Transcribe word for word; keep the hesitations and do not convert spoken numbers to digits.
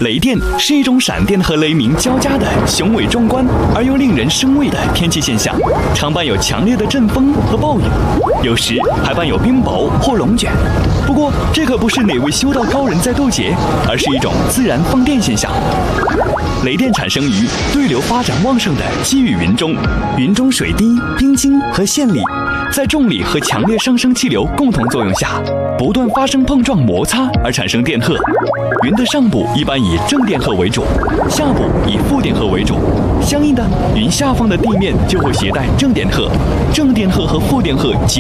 雷电是一种闪电和雷鸣交加的雄伟壮观而又令人生畏的天气现象，常伴有强烈的阵风和暴雨，有时还伴有冰雹或龙卷。不过，这可不是哪位修道高人在斗劫，而是一种自然放电现象。雷电产生于对流发展旺盛的积雨云中，云中水滴、冰晶和线粒在重力和强烈上升气流共同作用下，不断发生碰撞摩擦而产生电荷。云的上部一般以正电荷为主，下部以负电荷为主。相应的，云下方的地面就会携带正电荷，正电荷和负电荷集